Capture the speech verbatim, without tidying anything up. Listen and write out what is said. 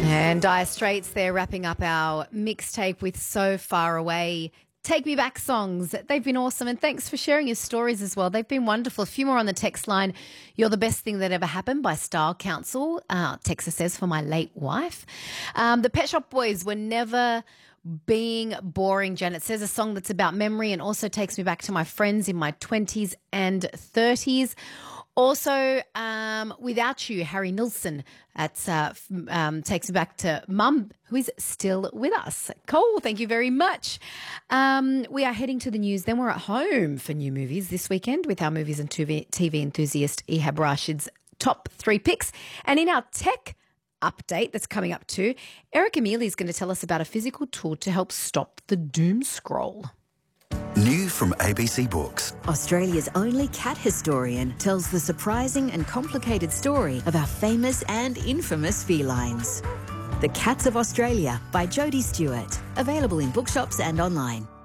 And Dire Straits, they're wrapping up our mixtape with So Far Away. Take Me Back songs. They've been awesome. And thanks for sharing your stories as well. They've been wonderful. A few more on the text line. You're the best thing that ever happened by Style Council. Uh, Texas says, for my late wife. Um, the Pet Shop Boys were never being boring, Janet says. A song that's about memory and also takes me back to my friends in my twenties and thirties. Also, um, Without You, Harry Nilsson, that's, uh, um, takes me back to Mum, who is still with us. Cool, thank you very much. Um, we are heading to the news. Then we're at home for new movies this weekend with our movies and T V, T V enthusiast Ehab Rashid's top three picks. And in our tech update that's coming up too, Eric Amelia is going to tell us about a physical tool to help stop the doom scroll. New from A B C Books. Australia's only cat historian tells the surprising and complicated story of our famous and infamous felines. The Cats of Australia by Jodie Stewart. Available in bookshops and online.